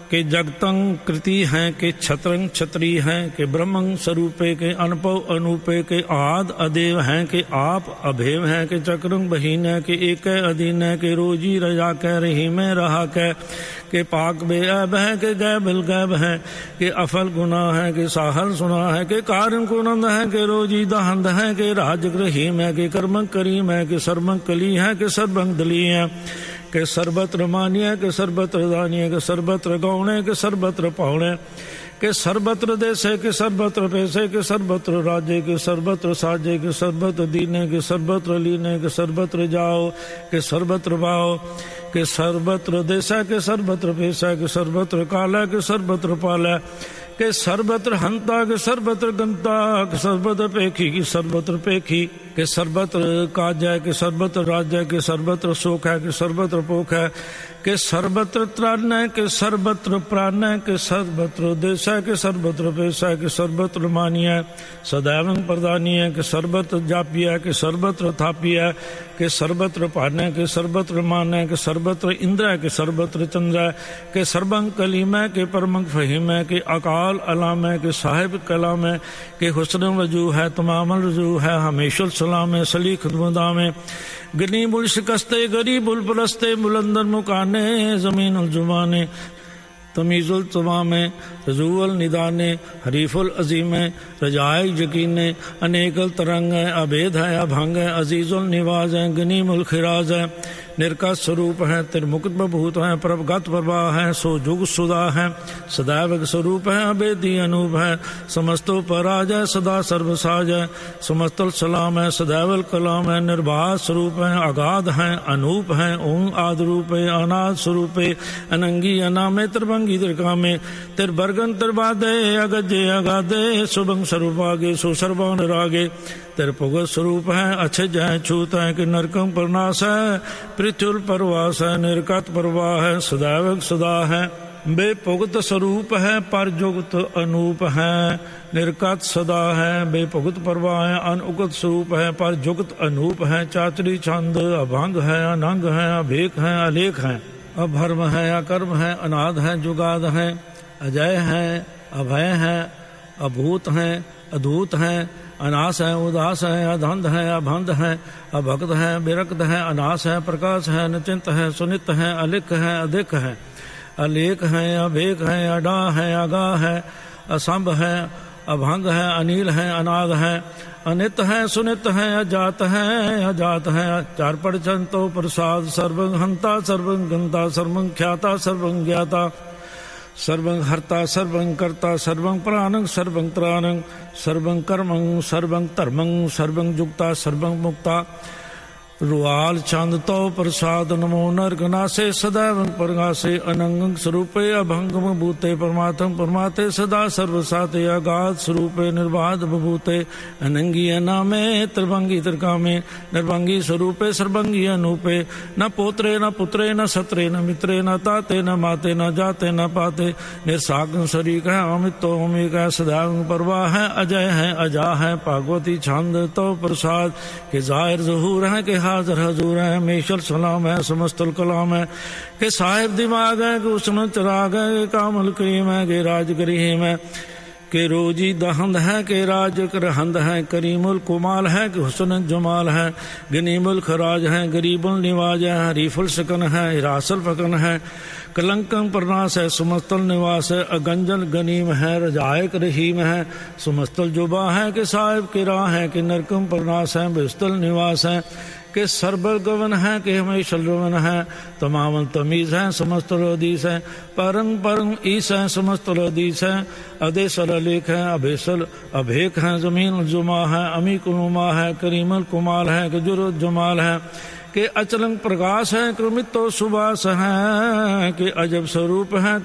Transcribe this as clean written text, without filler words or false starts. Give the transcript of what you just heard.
के जगतं कृति हैं, के छत्रं छत्री हैं, के ब्रह्मं स्वरूपे, के अनपव अनूपे, के आद अदेव हैं, के आप अभेव हैं, के चक्रं बहीन है, के एक अधीन है, के रोजी रजा कह रही में रहा कह, के पाक बेअब है, के गैबिल गैब है, के अफल गुना है, के साहल सुना है, के कारण कुनंद है, के रोजी दहंद है, के राजक रहीम है, के कर्मं करीम है, के सर्वं कली है, के सर्वं दली है, के सर्वत्र मान्य, के सर्वत्र दानिय, के सर्वत्र गौणे, के सर्वत्र पौणे, के सर्वत्र देशे, के सर्वत्र पैसे, के सर्वत्र राज्य, के सर्वत्र साजे, के सर्वत्र दीने, के सर्वत्र लीने, के सर्वत्र जाओ, के सर्वत्र बाओ, के सर्वत्र देशा, के सर्वत्र पैसा, के सर्वत्र काला, के सर्वत्र पाला, के सर्वत्र हंता, के सर्वत्र गंता, के सर्वत्र पेखी, के सर्वत्र पेखी, के सर्वत्र काजय, के सर्वत्र राज्य, के सर्वत्र शोक है, के सर्वत्र पोख है, के सर्वत्र त्राण है, के सर्वत्र प्राण है, के सर्वत्र देश है, के सर्वत्र पैसा है, के सर्वत्र मानिय है, सदैव प्रदानी है, के सर्वत्र जापिया है, के सर्वत्र थापिया है, के सर्वत्र पान है, के सर्वत्र मान है, के सर्वत्र इंद्र है, के सर्वत्र चंद्र है, के सर्वं कलीम है, के परमं फहीम है, के अकाल अलाम है, के साहिब कलाम है, के हुस्न वजू है, तमामल रजू है, हमेशुल सलाम है, सलीख मुदाम है, गनीबुल शिकस्ते गरीबुल परस्ते बुलंदन मुकाने ज़मीनुल जुबाने तमीज़ुल तमामे रजूअल निदाने हरीफुल अज़ीमे रजाए यकीने अनेकल तरंग है, अभेद है, अभंग है, अजीज़ुल निवाज है, गनीमुल खिराज है, निर्कात स्वरूप है, तिरमुक्त बभूत है, प्रभगत प्रभा है, सो जुग सुदा है, सदैव स्वरूप है, अभेदी अनूप है, समस्तो पराज है, सदा सर्वसाज है, समस्तल सलाम है, सदैवल कलाम है, निर्बाध स्वरूप है, अगाध है, अनूप है, ओं आद रूप है, अनाद स्वरूप है, अनंगी अनामे त्रिभंगी त्रिकामे तिरबर्गन तिरबादे अगजे अगाधे शुभंग स्वरूपागे सुसर्वान रागे तिरपुगत स्वरूप है, अच्छे जय छूत है, कि नरकम प्रनाश है, पृथ्वी परवास है, निर्गत परवाह है, सदैव सदा है, बेपुगत स्वरूप है, परजुगत अनूप है, निर्गत सदा है, बेपुगत परवाह है, अनउगत स्वरूप है, परजुगत अनूप है, चाचरी छंद अभंग है, अनंग है, अभेक है, अलेख है, अभर्म है, अकर्म है, अनाद है, जुगाद है, अजय है, अभय है, अभूत है, अधूत है, अनास है, उदास है, अधंध है, अभंध है, अभक्त है, विरक्त है, अनास है, प्रकाश है, निचिंत है, सुनित है, अलिख है, अधिक है, अलेख है, अभेक है, अडा है, अगा है, असंभ है, अभंग है, अनिल है, अनाद है, अनित है, सुनित है, अजात है, अजात है, चार परचंतो प्रसाद सर्वं हंता सर्वं गंता सर्वं ख्याता सर्वं ज्ञाता सर्वं हर्ता सर्वं कर्ता सर्वं प्राणं सर्वं त्राणं सर्वं कर्मं सर्वं धर्मं सर्वं जुक्ता सर्वं मुक्ता रुआल चांद तो प्रसाद नमो नरगनासे सदैव परगासे अनंग स्वरूपे अभंगम भूते परमात्म परमाते सदा सर्वसाते अगाध स्वरूपे निर्बाध बभूते अनंगी अनामे त्रिभंगी त्रिकामे निर्भंगी स्वरूपे सर्वंगी अनूपे न पोत्रे न पुत्रे न सत्रे न मित्रे न ताते न माते न जाते न पाते निर्साग शरीक है अमित तो अमिक है सदैव परवाह है अजय है अजा है भागवती छंद तो प्रसाद के जाहिर ज़हूर है के हाज़िर हजूर है मेशल सलाम है समस्तल कलाम है के साहिब दिमाग है के उसन चिराग है के कामल करीम है के राज करीम है के रोजी दहंद है के राज करहंद है करीमुल कुमाल है के हुस्न जमाल है गनीमुल खराज है गरीबुल निवाज है हरीफुल सकन है हिरासल फकन है कलंकम प्रनाश है सुमस्तल निवास है अगंजल गनीम है रजायक रहीम है सुमस्तल जुबा है के साहिब के राह है कि नरकम प्रनाश है बेस्तल निवास है के सरबल गवन है कि हमेशल रवन है तमाम तमीज़ है समस्त रदीस है परंग परंग ईस है समस्त रदीस है अदेसल अलेख है अभेसल अभेक है ज़मीन जुमा है अमी कुनुमा है करीमल कुमाल है कि जुर जमाल है के अचलंग प्रकाश है क्रमित तो सुबास है कि अजब स्वरूप है